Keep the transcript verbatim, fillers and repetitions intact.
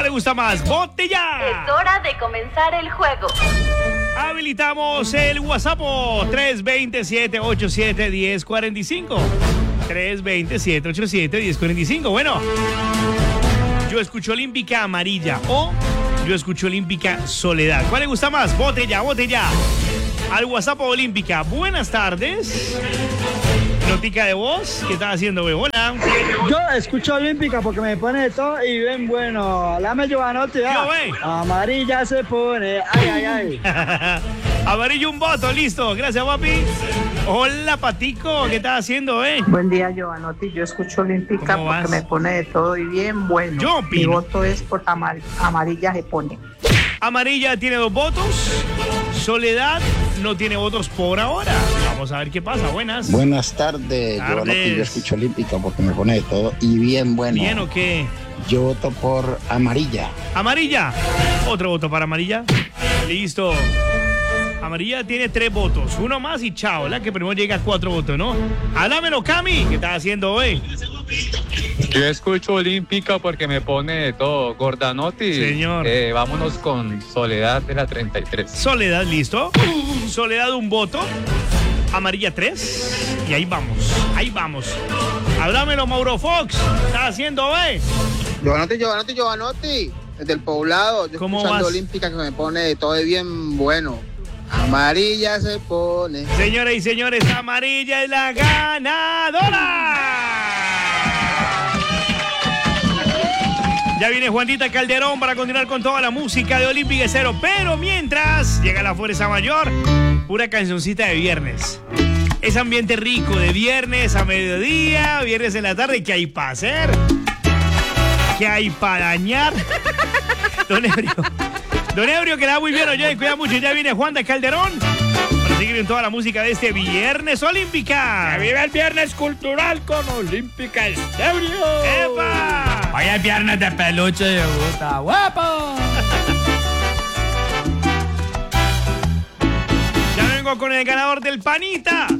le gusta más? ¡Vote ya! Es hora de comenzar el juego. Habilitamos el WhatsApp tres dos siete, ocho siete, uno cero cuatro cinco. tres dos siete, ocho siete, uno cero cuatro cinco. Bueno, yo escucho Olímpica Amarilla o yo escucho Olímpica Soledad. ¿Cuál le gusta más? Vote ya, vote ya. Al WhatsApp Olímpica. Buenas tardes. Notica de voz. ¿Qué estás haciendo, güey? Hola. Yo escucho Olímpica porque me pone de todo y bien bueno. Dame Giovanotti. Yo, güey. Amarilla se pone. Ay, ay, ay. Amarillo un voto, listo. Gracias, papi. Hola, Patico. ¿Qué estás haciendo, eh? Buen día, Giovanotti. Yo escucho Olímpica ¿Cómo porque vas? me pone de todo y bien bueno. Yo Mi opino. voto es por amar amarilla se pone. Amarilla tiene dos votos. Soledad no tiene votos por ahora. Vamos a ver qué pasa. Buenas. Buenas tardes, Tardes. Giovanotti. Yo escucho Olímpica porque me pone de todo y bien bueno. ¿Bien o qué? Yo voto por amarilla. Amarilla. Otro voto para amarilla. Listo. Amarilla tiene tres votos. Uno más y chao. La que primero llega a cuatro votos, ¿no? Háblamelo, Cami. ¿Qué estás haciendo hoy? Yo escucho Olímpica porque me pone de todo. Gordanotti. Señor. Eh, vámonos con Soledad de la treinta y tres. Soledad, listo. Soledad, un voto. Amarilla, tres. Y ahí vamos. Ahí vamos. Háblamelo, Mauro Fox. ¿Qué estás haciendo hoy? Giovanotti, Giovanotti, Giovanotti. Desde el poblado. Yo ¿Cómo escuchando vas? Olímpica que me pone de todo y bien bueno. Amarilla se pone. Señoras y señores, amarilla es la ganadora. Ya viene Juanita Calderón para continuar con toda la música de Olímpica Cero. Pero mientras llega la fuerza mayor, pura cancioncita de viernes. Es ambiente rico de viernes a mediodía, viernes en la tarde. ¿Qué hay para hacer? ¿Qué hay para dañar? Don Ebrio. Don Ebrio, que la da muy bien, oye, cuida mucho. Ya viene Juanita Calderón para seguir en toda la música de este Viernes Olímpica. ¡Que viva el Viernes Cultural con Olímpica Estéreo! ¡Epa! Hoy es viernes de peluche y gusta guapo. Ya vengo con el ganador del Panita.